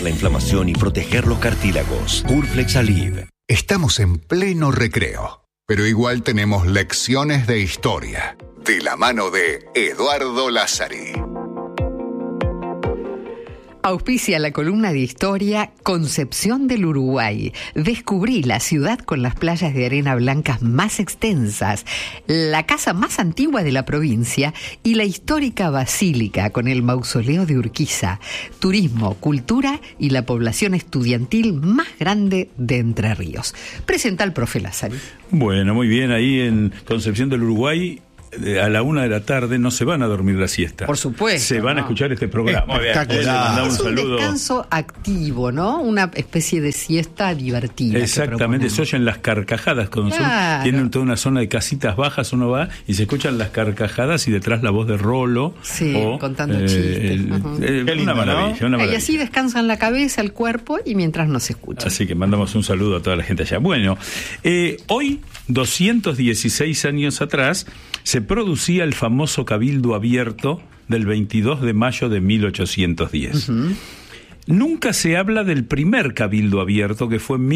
la inflamación y proteger los cartílagos. Urflex Aleve. Estamos en pleno recreo, pero igual tenemos lecciones de historia. De la mano de Eduardo Lázari. Auspicia la columna de historia Concepción del Uruguay. Descubrí la ciudad con las playas de arena blancas más extensas, la casa más antigua de la provincia y la histórica basílica con el mausoleo de Urquiza. Turismo, cultura y la población estudiantil más grande de Entre Ríos. Presenta al profe Lázari. Bueno, muy bien, ahí en Concepción del Uruguay. A la 1 de la tarde no se van a dormir la siesta. Por supuesto. Se van a escuchar este programa. Espectacular. Es un descanso activo, ¿no? Una especie de siesta divertida. Exactamente, se oyen las carcajadas. Claro. Tienen toda una zona de casitas bajas, uno va y se escuchan las carcajadas y detrás la voz de Rolo. Sí, contando chistes. Una maravilla, una maravilla. Y así descansan la cabeza, el cuerpo y mientras nos escuchan. Así que mandamos un saludo a toda la gente allá. Bueno, hoy, 216 años atrás, se producía el famoso Cabildo Abierto del 22 de mayo de 1810. Nunca se habla del primer Cabildo Abierto, que fue en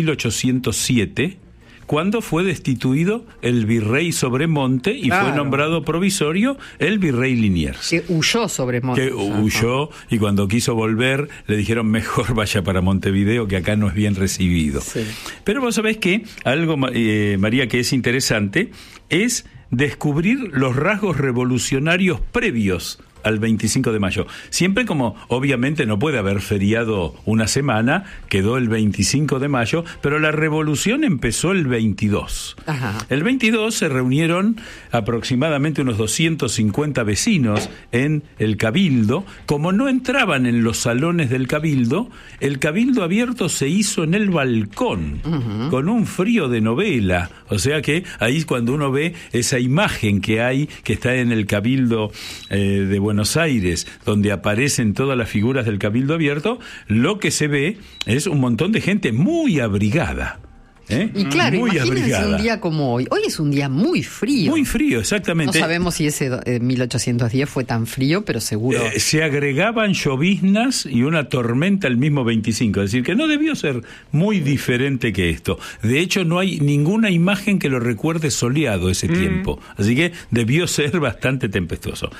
1807, cuando fue destituido el virrey Sobremonte y fue nombrado provisorio el virrey Liniers. Que huyó Sobremonte. Que huyó, y cuando quiso volver le dijeron mejor vaya para Montevideo, que acá no es bien recibido. Sí. Pero vos sabés que algo, María, que es interesante, es descubrir los rasgos revolucionarios previos al 25 de mayo. Siempre, como obviamente no puede haber feriado una semana, quedó el 25 de mayo, pero la revolución empezó el 22. Ajá. El 22 se reunieron aproximadamente unos 250 vecinos en el Cabildo. Como no entraban en los salones del Cabildo, el Cabildo Abierto se hizo en el balcón, con un frío de novela. O sea que ahí, cuando uno ve esa imagen que hay, que está en el Cabildo de Buenos Aires, donde aparecen todas las figuras del Cabildo Abierto, lo que se ve es un montón de gente muy abrigada. Y claro, muy imagínense abrigada. Un día como hoy. Hoy es un día muy frío. Muy frío, exactamente. No sabemos si ese 1810 fue tan frío, pero seguro. Se agregaban lloviznas y una tormenta el mismo 25. Es decir, que no debió ser muy diferente que esto. De hecho, no hay ninguna imagen que lo recuerde soleado ese tiempo. Así que debió ser bastante tempestuoso.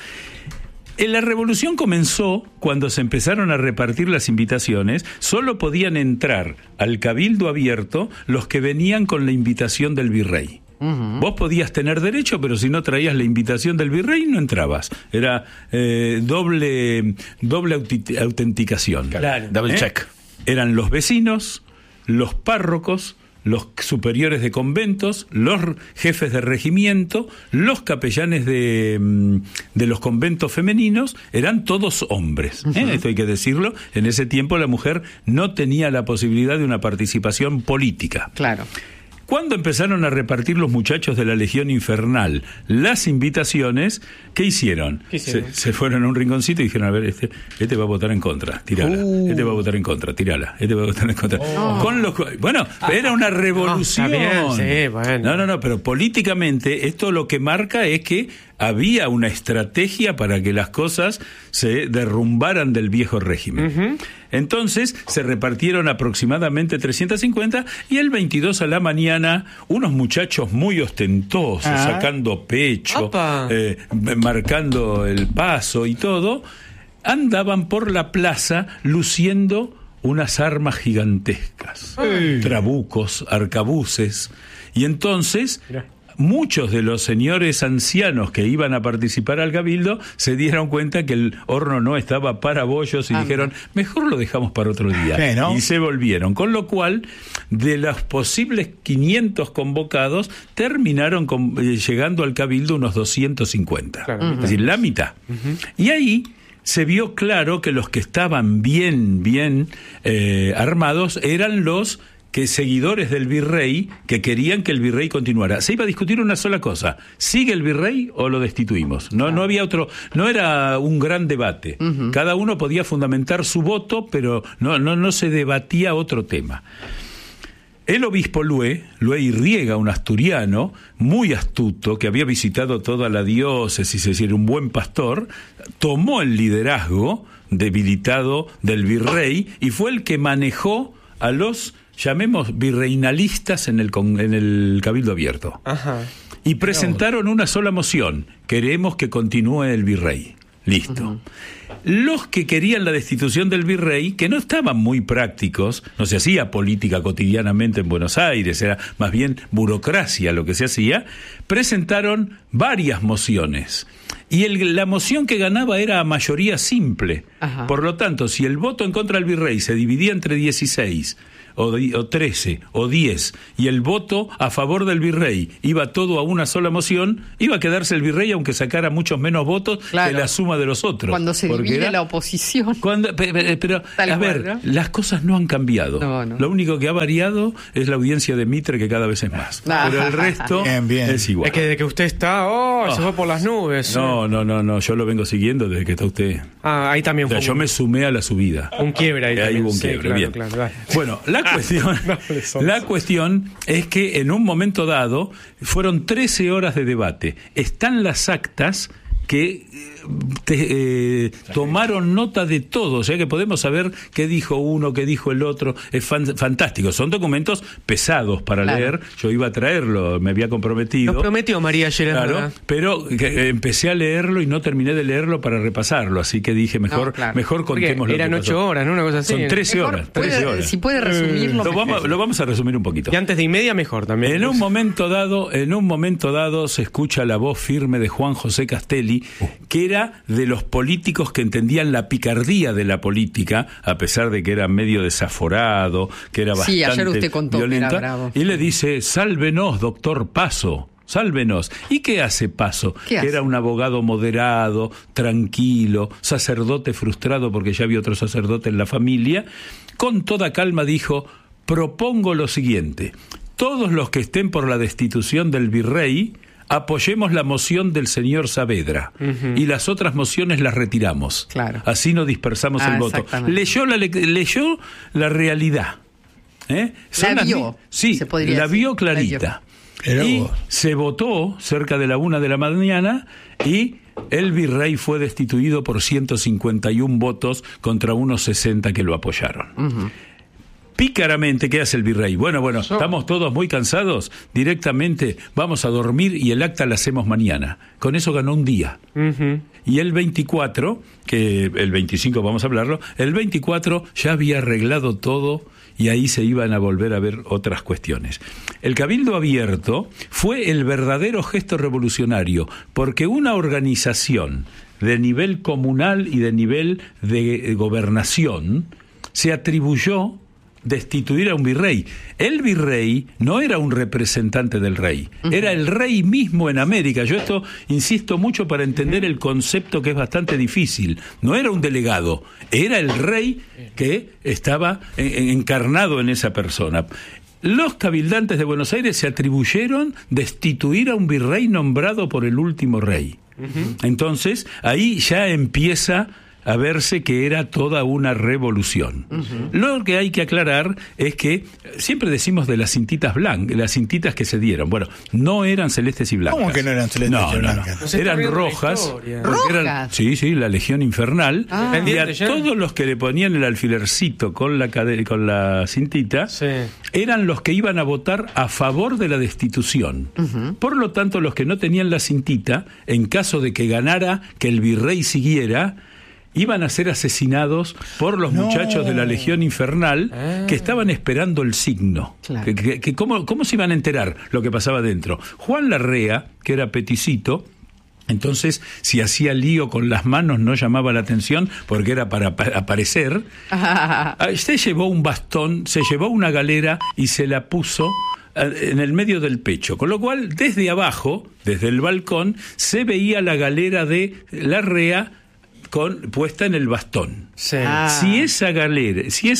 La revolución comenzó cuando se empezaron a repartir las invitaciones. Solo podían entrar al Cabildo Abierto los que venían con la invitación del virrey. Vos podías tener derecho, pero si no traías la invitación del virrey no entrabas. Era doble autenticación. Claro. Double check. Eran los vecinos, los párrocos, los superiores de conventos, los jefes de regimiento, los capellanes de los conventos femeninos, eran todos hombres. Esto hay que decirlo. En ese tiempo la mujer no tenía la posibilidad de una participación política. Claro. Cuando empezaron a repartir los muchachos de la Legión Infernal las invitaciones, ¿qué hicieron? Se fueron a un rinconcito y dijeron, a ver, este va a votar en contra, tirala. Este va a votar en contra, tirala. Este va a votar en contra. Bueno, era una revolución. Está bien, sí, bueno. No, pero políticamente esto lo que marca es que había una estrategia para que las cosas se derrumbaran del viejo régimen. Entonces se repartieron aproximadamente 350 y el 22 a la mañana unos muchachos muy ostentosos, sacando pecho, marcando el paso y todo, andaban por la plaza luciendo unas armas gigantescas, trabucos, arcabuces, y entonces muchos de los señores ancianos que iban a participar al cabildo se dieron cuenta que el horno no estaba para bollos y dijeron, mejor lo dejamos para otro día. Sí, ¿no? Y se volvieron. Con lo cual, de los posibles 500 convocados, terminaron llegando al cabildo unos 250. Claro, es decir, la mitad. Y ahí se vio claro que los que estaban bien armados eran los seguidores del virrey, que querían que el virrey continuara. Se iba a discutir una sola cosa: ¿sigue el virrey o lo destituimos? No había otro, no era un gran debate. Cada uno podía fundamentar su voto, pero no se debatía otro tema. El obispo Lué Irriega, un asturiano muy astuto, que había visitado toda la diócesis, es decir, un buen pastor, tomó el liderazgo debilitado del virrey y fue el que manejó a los, llamemos, virreinalistas en el Cabildo Abierto. Ajá. Y presentaron una sola moción: queremos que continúe el virrey. Listo. Uh-huh. Los que querían la destitución del virrey, que no estaban muy prácticos, no se hacía política cotidianamente en Buenos Aires, era más bien burocracia lo que se hacía, presentaron varias mociones. Y la moción que ganaba era a mayoría simple. Ajá. Por lo tanto, si el voto en contra del virrey se dividía entre 16... o 13 o 10 y el voto a favor del virrey iba todo a una sola moción, iba a quedarse el virrey aunque sacara muchos menos votos que la suma de los otros. Cuando se divide la oposición. Pero a ver, ¿no? Las cosas no han cambiado. No. Lo único que ha variado es la audiencia de Mitre, que cada vez es más. Pero el resto bien. Es igual. Es que desde que usted está, se fue por las nubes. No, yo lo vengo siguiendo desde que está usted. Ahí también fue. Yo me sumé a la subida. Un quiebre ahí. Ahí hubo un quiebre, claro, bien. Claro. Bueno, la cuestión es que en un momento dado fueron 13 horas de debate. Están las actas que tomaron nota de todo, o sea que podemos saber qué dijo uno, qué dijo el otro. Es fantástico, son documentos pesados para leer. Yo iba a traerlo, me había comprometido. Nos prometió María ayer, claro, pero empecé a leerlo y no terminé de leerlo para repasarlo, así que dije mejor contemos lo que eran 8 horas, ¿no? Una cosa así. Son 13 horas. Si puede resumirlo. Lo vamos a resumir un poquito. Y antes de y media mejor también. En un momento dado se escucha la voz firme de Juan José Castelli, que era de los políticos que entendían la picardía de la política, a pesar de que era medio desaforado, que era bastante ayer usted contó violenta, que era bravo. Y le dice: sálvenos, doctor Paso, sálvenos. ¿Y qué hace Paso? Que era un abogado moderado, tranquilo, sacerdote frustrado porque ya había otro sacerdote en la familia. Con toda calma dijo: propongo lo siguiente, todos los que estén por la destitución del virrey, apoyemos la moción del señor Saavedra, y las otras mociones las retiramos. Claro. Así no dispersamos el voto. Leyó la realidad. La vio. Sí, la vio clarita. Y se votó cerca de la 1 de la mañana y el virrey fue destituido por 151 votos contra unos 60 que lo apoyaron. Pícaramente, ¿qué hace el virrey? Bueno, estamos todos muy cansados, directamente vamos a dormir y el acta la hacemos mañana. Con eso ganó un día. Y el 24, que el 25 vamos a hablarlo, el 24 ya había arreglado todo y ahí se iban a volver a ver otras cuestiones. El Cabildo Abierto fue el verdadero gesto revolucionario, porque una organización de nivel comunal y de nivel de gobernación se atribuyó destituir a un virrey. El virrey no era un representante del rey, era el rey mismo en América. Yo esto insisto mucho para entender el concepto, que es bastante difícil. No era un delegado, era el rey que estaba encarnado en esa persona. Los cabildantes de Buenos Aires se atribuyeron destituir a un virrey nombrado por el último rey. Entonces, ahí ya empieza a verse que era toda una revolución. Lo que hay que aclarar es que siempre decimos de las cintitas blancas, las cintitas que se dieron. Bueno, no eran celestes y blancas. ¿Cómo que no eran celestes y blancas? No. Eran rojas. ¿Rojas? Sí, la Legión Infernal. Y a todos los que le ponían el alfilercito con la cintita, eran los que iban a votar a favor de la destitución. Por lo tanto, los que no tenían la cintita, en caso de que ganara, que el virrey siguiera, iban a ser asesinados por los muchachos de la Legión Infernal que estaban esperando el signo. Claro. ¿Cómo se iban a enterar lo que pasaba dentro? Juan Larrea, que era peticito, entonces si hacía lío con las manos no llamaba la atención porque era para aparecer. Se llevó un bastón, se llevó una galera y se la puso en el medio del pecho, con lo cual desde abajo, desde el balcón, se veía la galera de Larrea puesta en el bastón. Si esa galera, si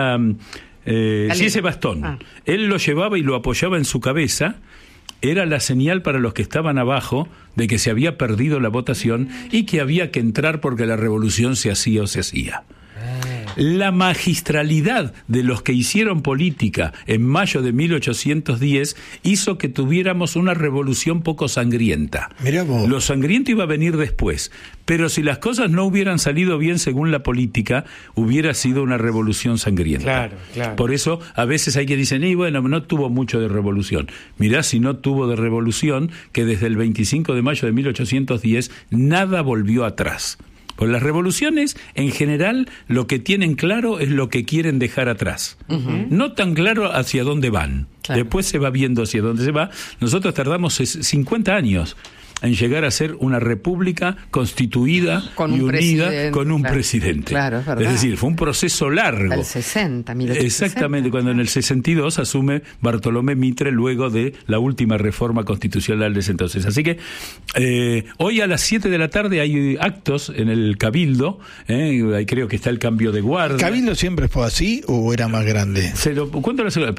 ese bastón él lo llevaba y lo apoyaba en su cabeza, era la señal para los que estaban abajo de que se había perdido la votación y que había que entrar porque la revolución se hacía o se hacía. La magistralidad de los que hicieron política en mayo de 1810 hizo que tuviéramos una revolución poco sangrienta. Mirá vos. Lo sangriento iba a venir después, pero si las cosas no hubieran salido bien según la política, hubiera sido una revolución sangrienta. Claro, claro. Por eso a veces hay que dicen, bueno, no tuvo mucho de revolución. Mirá si no tuvo de revolución, que desde el 25 de mayo de 1810 nada volvió atrás. Pues las revoluciones, en general, lo que tienen claro es lo que quieren dejar atrás. No tan claro hacia dónde van. Claro. Después se va viendo hacia dónde se va. Nosotros tardamos 50 años en llegar a ser una república constituida y unida con un presidente. Claro, es verdad. Es decir, fue un proceso largo. El 60, 1860. Exactamente, cuando en el 62 asume Bartolomé Mitre luego de la última reforma constitucional de ese entonces. Así que hoy a las 7 de la tarde hay actos en el Cabildo, ahí creo que está el cambio de guardia. ¿El Cabildo siempre fue así o era más grande? ¿Cuánto era?